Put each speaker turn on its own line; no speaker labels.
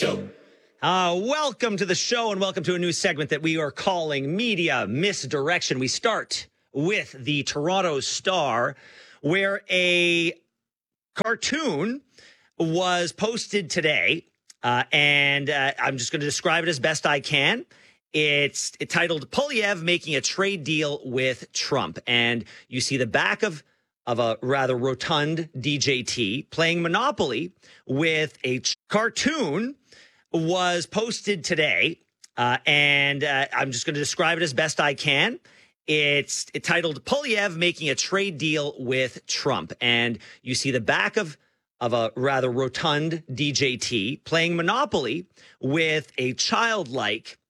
Show.
Welcome to the show and welcome to a new segment that we are calling Media Misdirection. We start with the Toronto Star, where a cartoon was posted today, and I'm just going to describe it as best I can. It's titled Poilievre Making a Trade Deal with Trump. And you see the back of a rather rotund DJT playing Monopoly with a cartoon was posted today, and I'm just going to describe it as best I can. It's titled Poilievre Making a Trade Deal with Trump. And you see the back of a rather rotund DJT playing Monopoly with a childlike